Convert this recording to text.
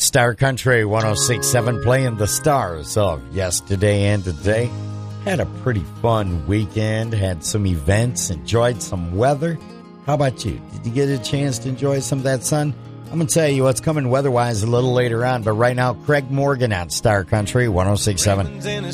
Star Country 106.7, playing the stars of yesterday and today. Had a pretty fun weekend, had some events, enjoyed some weather. How about you? Did you get a chance to enjoy some of that sun? I'm going to tell you what's coming weather-wise a little later on, but right now, Craig Morgan on Star Country 106.7.